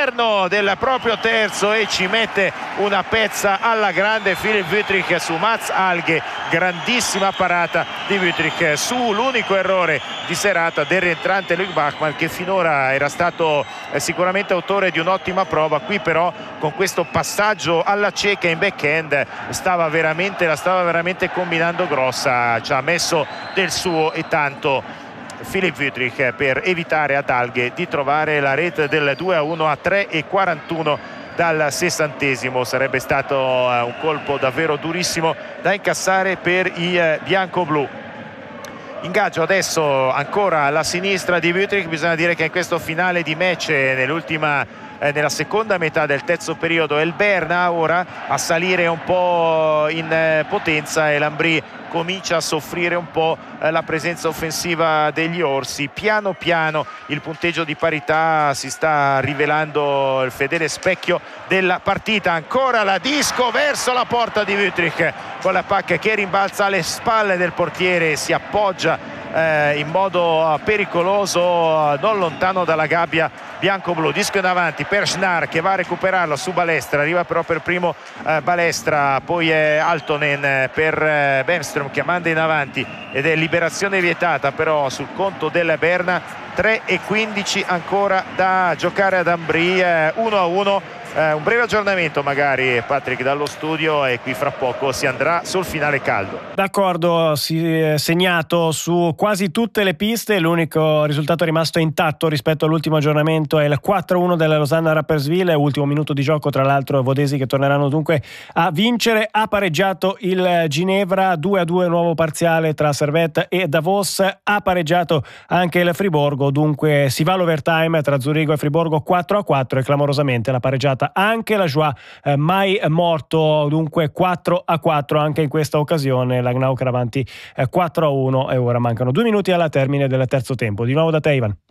all'interno del proprio terzo e ci mette una pezza alla grande Philipp Wüthrich su Mats Alge. Grandissima parata di Wüthrich sull'unico errore di serata del rientrante Luc Bachmann, che finora era stato sicuramente autore di un'ottima prova. Qui però con questo passaggio alla cieca in backhand la stava veramente combinando grossa, ci ha messo del suo e tanto Philipp Wüthrich per evitare ad Alge di trovare la rete del 2-1 a 3:41 dal 60°. Sarebbe stato un colpo davvero durissimo da incassare per i bianco-blu. Ingaggio adesso ancora alla sinistra di Wüthrich. Bisogna dire che in questo finale di match nella seconda metà del terzo periodo è il Berna ora a salire un po' in potenza e l'Ambry comincia a soffrire un po' la presenza offensiva degli orsi. Piano piano il punteggio di parità si sta rivelando il fedele specchio della partita. Ancora la disco verso la porta di Wüthrich con la pacca che rimbalza alle spalle del portiere, si appoggia in modo pericoloso non lontano dalla gabbia bianco-blu. Disco in avanti per Schnarr che va a recuperarlo su Balestra, arriva però per primo Balestra, poi è Altonen per Bemström che manda in avanti ed è liberazione vietata però sul conto del Berna. 3:15 ancora da giocare ad Ambry, 1-1. Un breve aggiornamento magari, Patrick, dallo studio, e qui fra poco si andrà sul finale caldo. D'accordo, si è segnato su quasi tutte le piste. L'unico risultato rimasto intatto rispetto all'ultimo aggiornamento è il 4-1 della Lausanne Rapperswil, ultimo minuto di gioco, tra l'altro Vodesi che torneranno dunque a vincere. Ha pareggiato il Ginevra, 2-2 nuovo parziale tra Servette e Davos. Ha pareggiato anche il Friburgo, dunque si va all'overtime tra Zurigo e Friburgo 4-4 e clamorosamente la pareggiata anche la Joie, mai morto, dunque 4-4 anche in questa occasione. La Gnau che era avanti 4-1 e ora mancano 2 minuti alla termine del terzo tempo. Di nuovo da te, Ivan.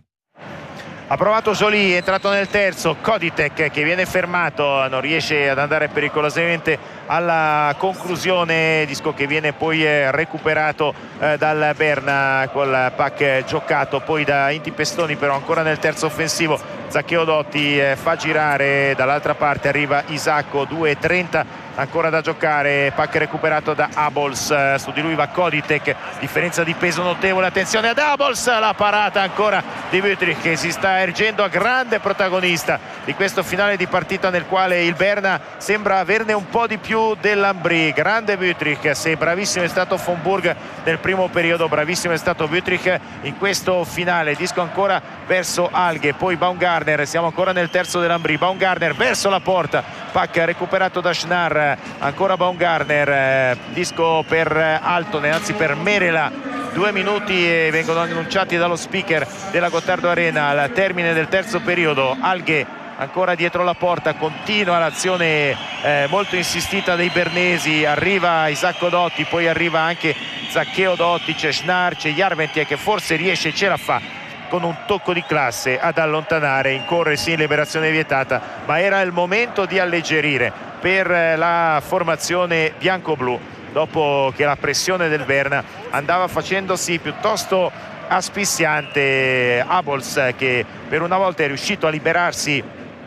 Ha provato Joly, è entrato nel terzo, Koditek che viene fermato, non riesce ad andare pericolosamente alla conclusione, disco che viene poi recuperato dal Berna col pack giocato poi da Inti Pestoni, però ancora nel terzo offensivo. Zaccheo Dotti fa girare, dall'altra parte arriva Isacco, 2:30 ancora da giocare, pack recuperato da Abols, su di lui va Koditek, differenza di peso notevole, attenzione ad Abols, la parata ancora di Wüthrich che si sta ergendo a grande protagonista di questo finale di partita nel quale il Berna sembra averne un po' di più dell'Ambry. Grande Wüthrich, se bravissimo è stato von Burg nel primo periodo, bravissimo è stato Wüthrich in questo finale. Disco ancora verso Alge, poi Baumgartner, siamo ancora nel terzo dell'Ambry, Baumgartner verso la porta, pack recuperato da Schnarr, ancora Baumgartner, disco per Altonen, anzi per Merela. 2 minuti e vengono annunciati dallo speaker della Gottardo Arena al termine del terzo periodo. Alge ancora dietro la porta, continua l'azione molto insistita dei bernesi, arriva Isacco Dotti, poi arriva anche Zaccheo Dotti, c'è Schnarr, c'è Järventie che forse riesce, ce la fa con un tocco di classe ad allontanare, incorre sì in liberazione vietata, ma era il momento di alleggerire per la formazione bianco-blu dopo che la pressione del Berna andava facendosi piuttosto asfissiante. Abols che per una volta è riuscito a liberarsi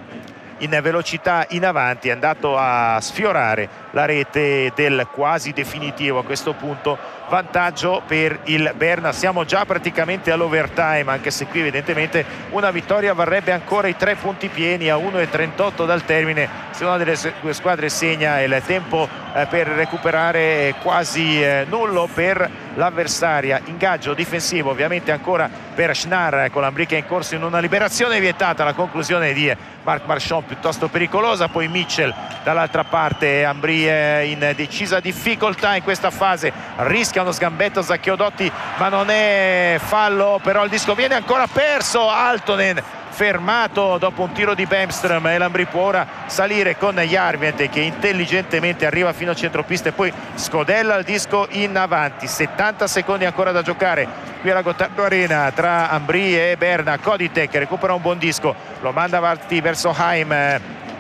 in velocità in avanti, è andato a sfiorare la rete del quasi definitivo. A questo punto vantaggio per il Berna, siamo già praticamente all'overtime, anche se qui evidentemente una vittoria varrebbe ancora i 3 punti pieni a 1:38 dal termine. Se una delle due squadre segna, il tempo per recuperare è quasi nullo per l'avversaria. Ingaggio difensivo ovviamente ancora per Schnarr, con l'Ambry che è in corso in una liberazione vietata, la conclusione di Marc Marchand piuttosto pericolosa, poi Mitchell dall'altra parte. Ambry in decisa difficoltà in questa fase, rischia uno sgambetto Zaccheo Dotti ma non è fallo, però il disco viene ancora perso. Altonen fermato dopo un tiro di Bemström e l'Ambry può ora salire con Järventie che intelligentemente arriva fino a centropista e poi scodella il disco in avanti. 70 secondi ancora da giocare qui alla Gottardo Arena tra Ambry e Berna. Koditek recupera un buon disco, lo manda avanti verso Haim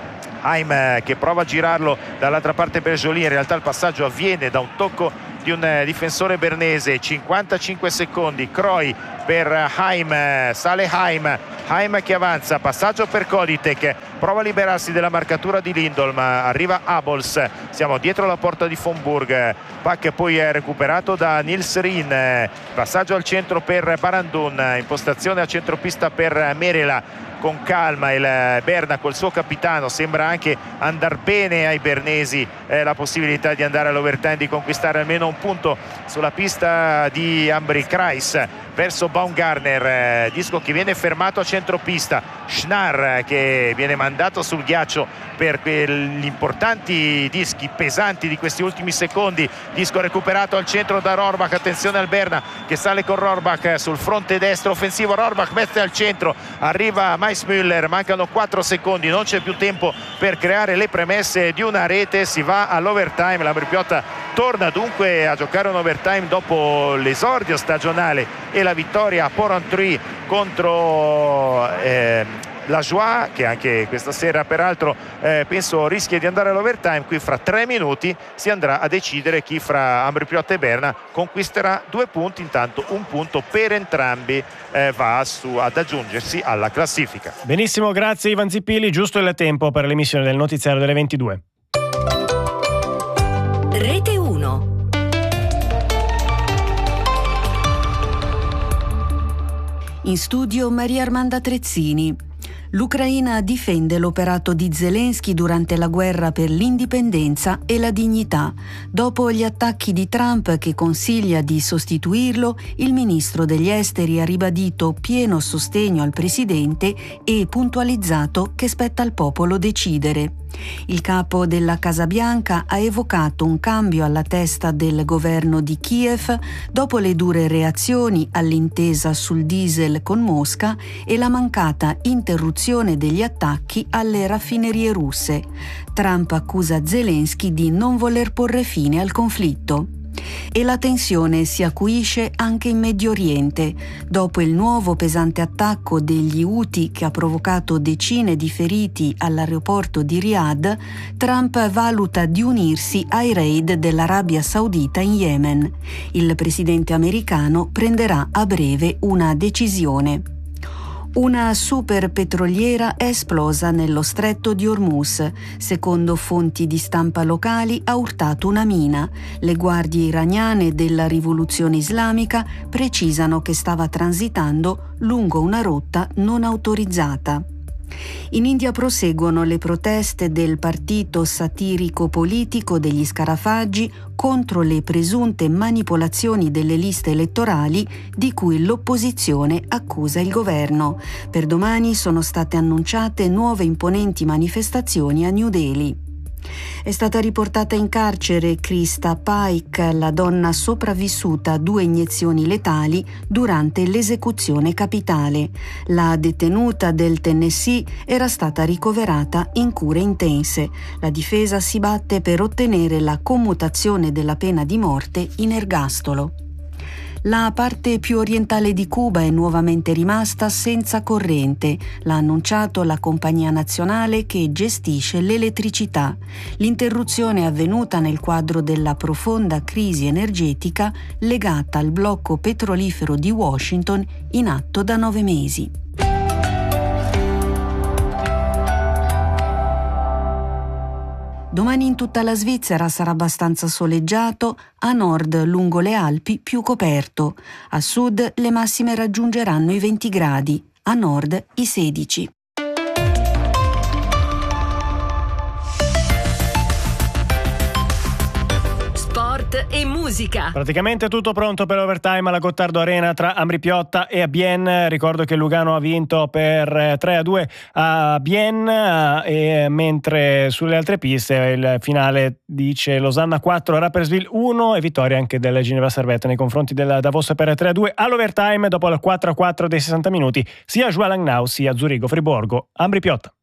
che prova a girarlo dall'altra parte per Joly, in realtà il passaggio avviene da un tocco di un difensore bernese. 55 secondi, Croy per Haim, sale Haim che avanza, passaggio per Koditek, prova a liberarsi della marcatura di Lindholm, arriva Abols, siamo dietro la porta di Fomburg, Pack poi è recuperato da Nils Rin, passaggio al centro per Barandun, impostazione a centropista per Merela. Con calma il Berna col suo capitano, sembra anche andar bene ai bernesi la possibilità di andare all'overtime, di conquistare almeno un punto sulla pista di Ambri. Kreis verso Baumgartner, Disco che viene fermato a centropista, Schnarr che viene mandato sul ghiaccio per gli importanti dischi pesanti di questi ultimi secondi. Disco recuperato al centro da Rohrbach, attenzione al Berna che sale con Rohrbach sul fronte destro offensivo, Rohrbach mette al centro, arriva Maismüller, mancano 4 secondi, non c'è più tempo per creare le premesse di una rete, si va all'overtime. l'Ambri Piotta torna dunque a giocare un overtime dopo l'esordio stagionale e la vittoria a Porrentruy contro la Joie, che anche questa sera peraltro penso rischia di andare all'overtime. Qui fra 3 minuti si andrà a decidere chi fra Ambri Piotta e Berna conquisterà 2 punti, intanto un punto per entrambi va ad aggiungersi alla classifica. Benissimo, grazie Ivan Zippilli, giusto il tempo per l'emissione del notiziario delle 22. Rete 1. In studio Maria Armanda Trezzini. L'Ucraina difende l'operato di Zelensky durante la guerra per l'indipendenza e la dignità. Dopo gli attacchi di Trump che consiglia di sostituirlo, il ministro degli esteri ha ribadito pieno sostegno al presidente e puntualizzato che spetta al popolo decidere. Il capo della Casa Bianca ha evocato un cambio alla testa del governo di Kiev dopo le dure reazioni all'intesa sul diesel con Mosca e la mancata interruzione degli attacchi alle raffinerie russe. Trump accusa Zelensky di non voler porre fine al conflitto. E la tensione si acuisce anche in Medio Oriente. Dopo il nuovo pesante attacco degli Houthi che ha provocato decine di feriti all'aeroporto di Riyadh, Trump valuta di unirsi ai raid dell'Arabia Saudita in Yemen. Il presidente americano prenderà a breve una decisione. Una super petroliera è esplosa nello stretto di Hormuz. Secondo fonti di stampa locali ha urtato una mina. Le guardie iraniane della rivoluzione islamica precisano che stava transitando lungo una rotta non autorizzata. In India proseguono le proteste del partito satirico-politico degli Scarafaggi contro le presunte manipolazioni delle liste elettorali di cui l'opposizione accusa il governo. Per domani sono state annunciate nuove imponenti manifestazioni a New Delhi. È stata riportata in carcere Krista Paik, la donna sopravvissuta a 2 iniezioni letali durante l'esecuzione capitale. La detenuta del Tennessee era stata ricoverata in cure intense. La difesa si batte per ottenere la commutazione della pena di morte in ergastolo. La parte più orientale di Cuba è nuovamente rimasta senza corrente, l'ha annunciato la compagnia nazionale che gestisce l'elettricità. L'interruzione è avvenuta nel quadro della profonda crisi energetica legata al blocco petrolifero di Washington in atto da 9 mesi. Domani in tutta la Svizzera sarà abbastanza soleggiato, a nord lungo le Alpi più coperto. A sud le massime raggiungeranno i 20 gradi, a nord i 16. E musica. Praticamente tutto pronto per l'overtime alla Gottardo Arena tra Ambri Piotta e Bienne. Ricordo che Lugano ha vinto per 3-2 a Bienne, e mentre sulle altre piste il finale dice Losanna 4, Rapperswil 1 e vittoria anche del Ginevra Servette nei confronti del Davos per 3-2 all'overtime dopo il 4-4 dei 60 minuti sia Joie-Langnau sia Zurigo Friburgo. Ambri Piotta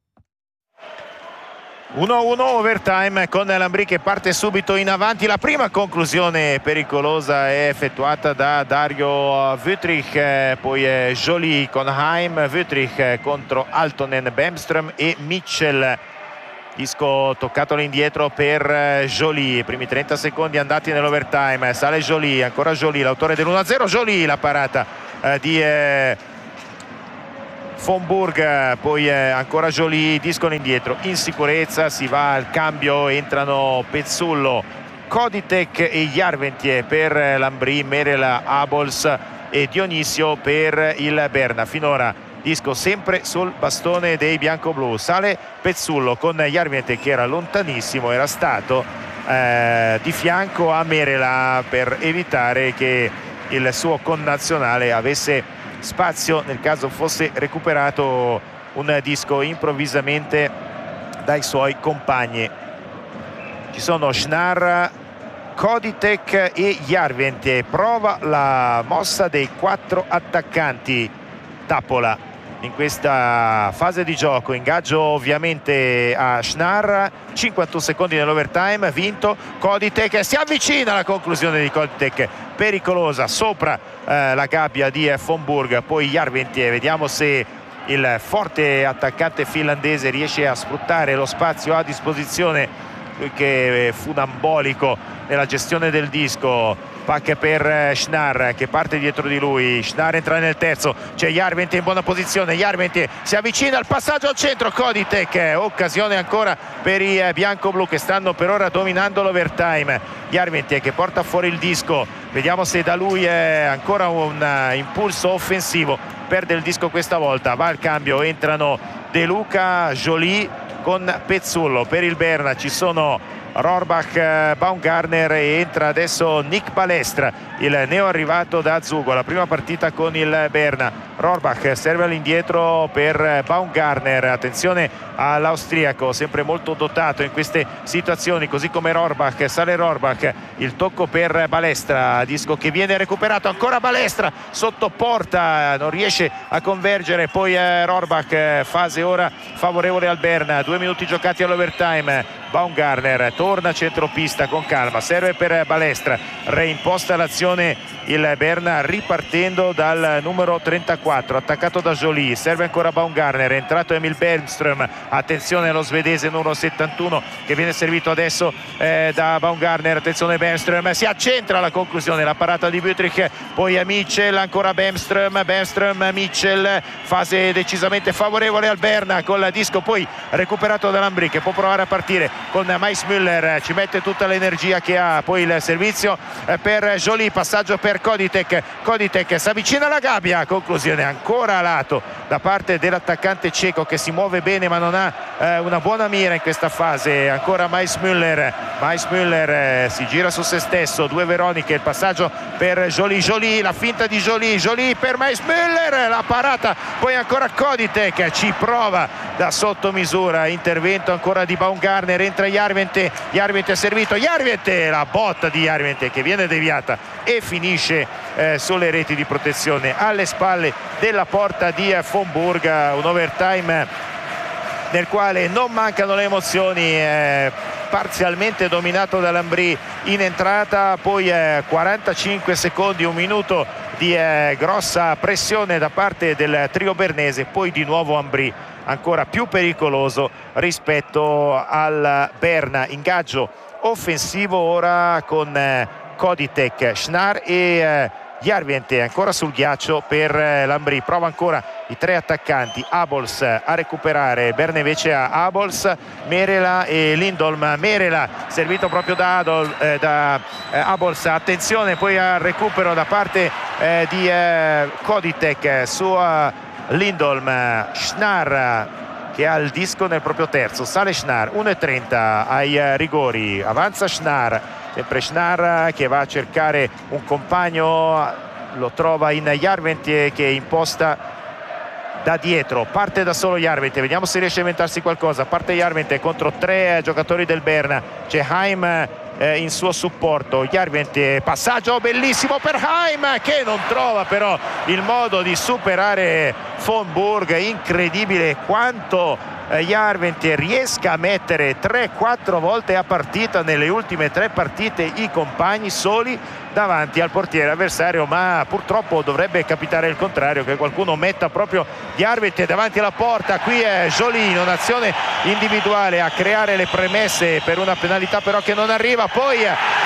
1-1 overtime con l'Ambri che parte subito in avanti. La prima conclusione pericolosa è effettuata da Dario Wüttrich, poi Joly con Haim, Wüttrich contro Altonen, Bemström e Mitchell. Disco toccato all'indietro per Joly, primi 30 secondi andati nell'overtime, sale Joly, ancora Joly, l'autore dell'1-0, Joly la parata di von Burg, poi ancora Joly, discono indietro in sicurezza, si va al cambio, entrano Pezzullo, Koditek e Järventie per l'Ambrì, Merela, Abols e Dionisio per il Berna. Finora disco sempre sul bastone dei bianco-blu, sale Pezzullo con Järventie che era lontanissimo, era stato di fianco a Merela per evitare che il suo connazionale avesse spazio nel caso fosse recuperato un disco improvvisamente dai suoi compagni. Ci sono Schnarr, Koditek e Järventie. Prova la mossa dei 4 attaccanti Tappola in questa fase di gioco. Ingaggio ovviamente a Schnarr, 51 secondi nell'overtime, vinto Koditek, si avvicina alla conclusione di Koditek, pericolosa sopra la gabbia di von Burg, poi Järventie, vediamo se il forte attaccante finlandese riesce a sfruttare lo spazio a disposizione, che fu funambolico nella gestione del disco. Pack per Schnarr che parte dietro di lui, Schnarr entra nel terzo, c'è Järventie in buona posizione, Järventie si avvicina al passaggio al centro, Koditek, occasione ancora per i bianco-blu che stanno per ora dominando l'overtime. Järventie che porta fuori il disco, vediamo se da lui è ancora un impulso offensivo, perde il disco questa volta, va al cambio, entrano De Luca, Joly con Pezzullo. Per il Berna ci sono Rohrbach, Baumgartner e entra adesso Nick Balestra, il neo arrivato da Zugo, la prima partita con il Berna. Rohrbach serve all'indietro per Baumgartner, attenzione all'austriaco, sempre molto dotato in queste situazioni, così come Rohrbach. Sale Rohrbach, il tocco per Balestra, disco che viene recuperato, ancora Balestra sotto porta, non riesce a convergere, poi Rohrbach, fase ora favorevole al Berna, 2 minuti giocati all'overtime. Baumgartner torna centropista con calma, serve per Balestra, reimposta l'azione il Berna ripartendo dal numero 34, attaccato da Joly, serve ancora Baumgartner, è entrato Emil Bemström, attenzione allo svedese numero 71 che viene servito adesso da Baumgartner, attenzione Bemström, si accentra alla conclusione, la parata di Wüthrich, poi a Mitchell, ancora Bemström, Mitchell, fase decisamente favorevole al Berna col disco poi recuperato dall'Ambrì che può provare a partire con Meismüller, ci mette tutta l'energia che ha, poi il servizio per Joly, passaggio per Koditek si avvicina alla gabbia, conclusione ancora a lato da parte dell'attaccante ceco che si muove bene ma non ha una buona mira in questa fase. Ancora Meismüller si gira su se stesso, 2 Veroniche, il passaggio per Joly, la finta di Joly per Meismüller, la parata, poi ancora Koditek ci prova da sotto misura, intervento ancora di Baumgartner, entra Järventie è servito, la botta di Järventie che viene deviata e finisce sulle reti di protezione alle spalle della porta di von Burg. Un overtime nel quale non mancano le emozioni, parzialmente dominato dall'Ambrì in entrata, poi 45 secondi, un minuto di grossa pressione da parte del trio bernese, poi di nuovo Ambrì ancora più pericoloso rispetto al Berna. Ingaggio offensivo ora con Koditek, Schnarr e Järventie ancora sul ghiaccio per l'Ambrì, prova ancora i 3 attaccanti, Abols a recuperare, Berna invece a Abols, Merela e Lindholm. Merela servito proprio da Abols, attenzione poi al recupero da parte di Koditek su Lindholm. Schnarr che ha il disco nel proprio terzo, sale Schnarr, 1:30 ai rigori, avanza Schnarr, sempre Schnarr che va a cercare un compagno, lo trova in Järventie che imposta da dietro, parte da solo Järventie, vediamo se riesce a inventarsi qualcosa, parte Järventie contro 3 giocatori del Berna, c'è Haim in suo supporto, Järventie, passaggio bellissimo per Haim che non trova però il modo di superare von Burg, incredibile quanto Järventie riesca a mettere 3-4 volte a partita nelle ultime 3 partite i compagni soli davanti al portiere avversario, ma purtroppo dovrebbe capitare il contrario, che qualcuno metta proprio Järventie davanti alla porta. Qui è Joly in un'azione individuale a creare le premesse per una penalità però che non arriva, poi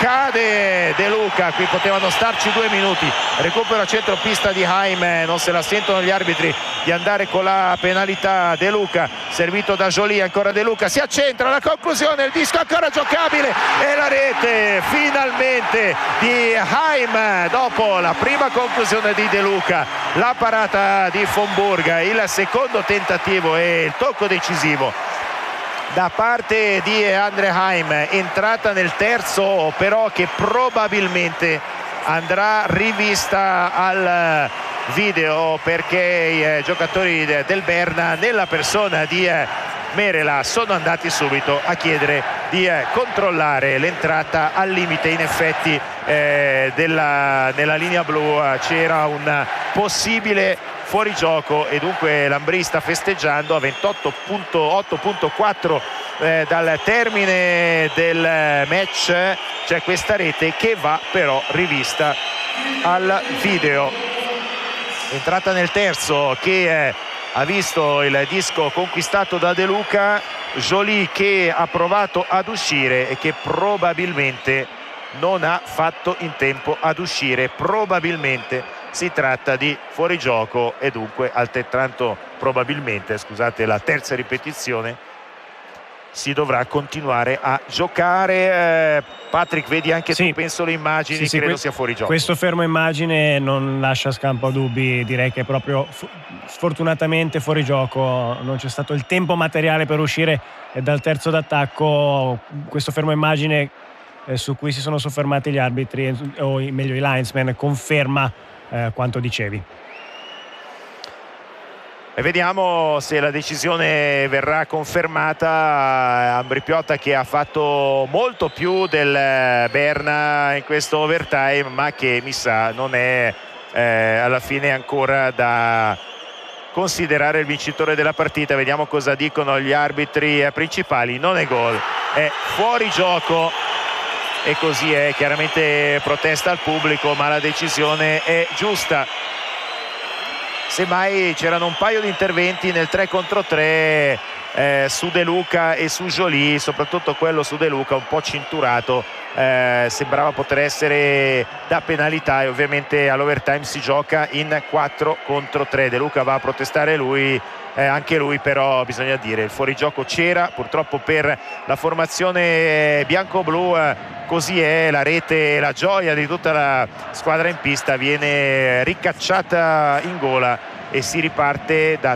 cade De Luca, qui potevano starci 2 minuti. Recupero a centropista di Haim, non se la sentono gli arbitri di andare con la penalità. De Luca servito da Joly, ancora De Luca, si accentra, la conclusione, il disco ancora giocabile e la rete finalmente di Haim dopo la prima conclusione di De Luca, la parata di von Burg, il secondo tentativo e il tocco decisivo da parte di Andre Haim, entrata nel terzo però che probabilmente andrà rivista al video, perché i giocatori del Berna nella persona di Merela sono andati subito a chiedere di controllare l'entrata al limite. In effetti nella linea blu c'era un possibile fuorigioco e dunque l'Ambrì sta festeggiando a 28.8.4 dal termine del match. C'è questa rete che va però rivista al video. Entrata nel terzo che ha visto il disco conquistato da De Luca, Joly che ha provato ad uscire e che probabilmente non ha fatto in tempo ad uscire. Probabilmente si tratta di fuorigioco e dunque altrettanto probabilmente, scusate la terza ripetizione, si dovrà continuare a giocare. Patrick, vedi anche tu, penso le immagini, sì, credo sia fuorigioco. Questo fermo immagine non lascia scampo a dubbi, direi che è proprio sfortunatamente fuorigioco, non c'è stato il tempo materiale per uscire dal terzo d'attacco. Questo fermo immagine su cui si sono soffermati gli arbitri, o meglio i linesman, conferma quanto dicevi. E vediamo se la decisione verrà confermata. Ambrì Piotta che ha fatto molto più del Berna in questo overtime, ma che mi sa non è alla fine ancora da considerare il vincitore della partita. Vediamo cosa dicono gli arbitri principali. Non è gol, è fuori gioco e così è. Chiaramente protesta al pubblico, ma la decisione è giusta. Semmai c'erano un paio di interventi nel 3 contro 3 su De Luca e su Joly, soprattutto quello su De Luca un po' cinturato, sembrava poter essere da penalità, e ovviamente all'overtime si gioca in 4 contro 3. De Luca va a protestare lui, anche lui, però bisogna dire il fuorigioco c'era. Purtroppo per la formazione bianco-blu così è. La rete, la gioia di tutta la squadra in pista viene ricacciata in gola e si riparte da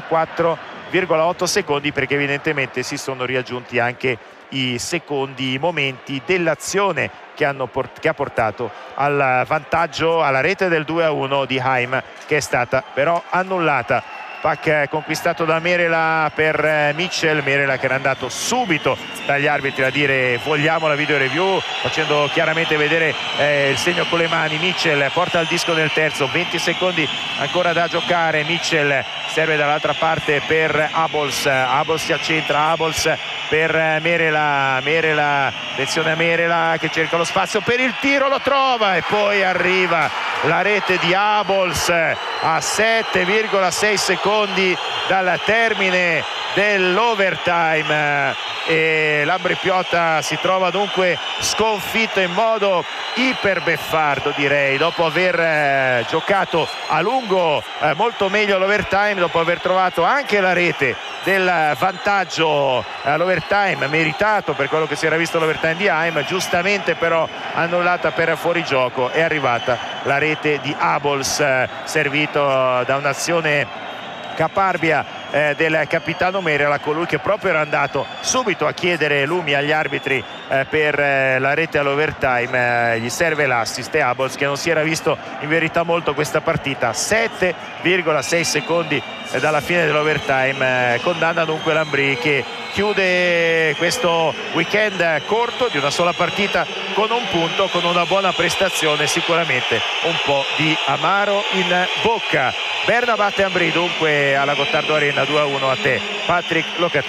34,8 secondi, perché evidentemente si sono riaggiunti anche i secondi momenti dell'azione che ha portato al vantaggio, alla rete del 2-1 di Haim, che è stata però annullata. Pack conquistato da Merela per Mitchell. Merela che era andato subito dagli arbitri a dire vogliamo la video review, facendo chiaramente vedere il segno con le mani. Mitchell porta il disco nel terzo, 20 secondi ancora da giocare. Mitchell serve dall'altra parte per Abols, Abols si accentra, Abols per Merela, Merela, attenzione a Merela che cerca lo spazio per il tiro, lo trova e poi arriva la rete di Abols a 7,6 secondi dal termine dell'overtime, e l'Ambrì Piotta si trova dunque sconfitto in modo iperbeffardo, direi, dopo aver giocato a lungo molto meglio l'overtime, dopo aver trovato anche la rete del vantaggio all'overtime, meritato per quello che si era visto all'overtime di Haim, giustamente però annullata per fuorigioco. È arrivata la rete di Abols, servito da un'azione caparbia del capitano Merela, colui che proprio era andato subito a chiedere lumi agli arbitri per la rete all'overtime. Gli serve l'assist e Abols, che non si era visto in verità molto questa partita, 7,6 secondi dalla fine dell'overtime, condanna dunque l'Ambrì, che chiude questo weekend corto di una sola partita con un punto, con una buona prestazione, sicuramente un po' di amaro in bocca. Berna batte Ambrì dunque alla Gottardo Arena 2-1. A te Patrick Locatelli.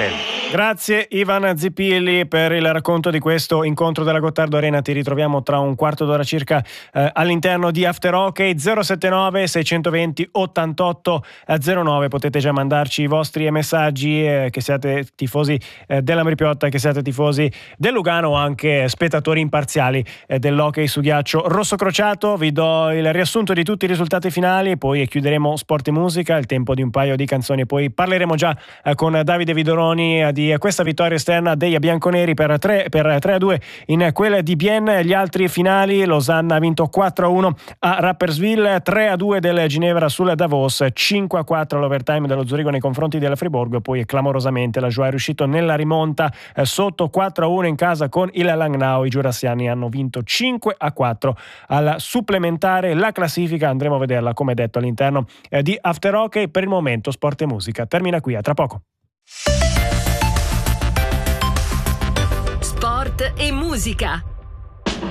Grazie Ivan Zipilli per il racconto di questo incontro della Gottardo Arena. Ti ritroviamo tra un quarto d'ora circa all'interno di After Hockey. 079 620 88 09. Potete già mandarci i vostri messaggi, che siate tifosi della Mripiotta, che siate tifosi del Lugano o anche spettatori imparziali dell'hockey su ghiaccio rossocrociato. Vi do il riassunto di tutti i risultati finali, poi chiuderemo Sport e Musica, il tempo di un paio di canzoni, e poi parleremo già con Davide Vidoroni di questa vittoria esterna dei bianconeri per 3-2 in quella di Bienne. Gli altri finali: Losanna ha vinto 4-1 a Rapperswil, 3-2 del Ginevra sul Davos, 5-4 all'overtime dello Zurigo nei confronti del Friburgo. Poi clamorosamente la Joie è riuscito nella rimonta sotto 4-1 in casa con il Langnau. I giurassiani hanno vinto 5-4 al supplementare. La classifica andremo a vederla, come detto, all'interno di After Hockey. Per il momento Sport e Musica termina qui, a tra poco. Sport e Musica.